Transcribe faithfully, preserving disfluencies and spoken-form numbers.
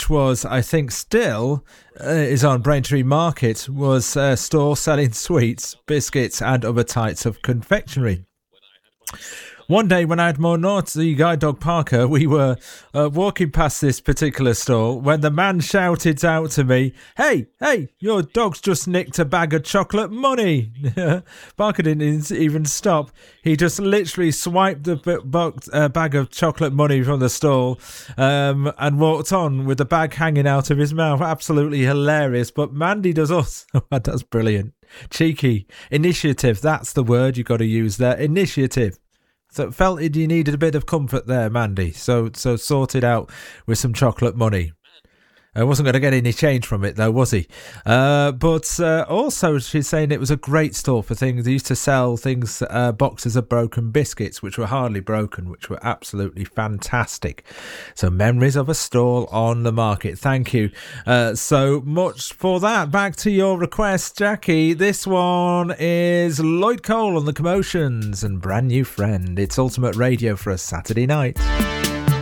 which was, I think, still uh, is on Braintree Market, was a store selling sweets, biscuits and other types of confectionery. One day when I had my naughty guide dog Parker, we were uh, walking past this particular store when the man shouted out to me, "Hey, hey, your dog's just nicked a bag of chocolate money." Parker didn't even stop. He just literally swiped the b- b- uh, bag of chocolate money from the stall um, and walked on with the bag hanging out of his mouth. Absolutely hilarious. But Mandy does also... That's brilliant. Cheeky. Initiative. That's the word you got to use there. Initiative. So felt it you needed a bit of comfort there, Mandy. So so sorted out with some chocolate money. I wasn't going to get any change from it, though, was he? Uh, but uh, also, she's saying it was a great store for things. They used to sell things, uh, boxes of broken biscuits, which were hardly broken, which were absolutely fantastic. So memories of a stall on the market. Thank you uh, so much for that. Back to your request, Jackie. This one is Lloyd Cole on the Commotions and Brand New Friend. It's Ultimate Radio for a Saturday night.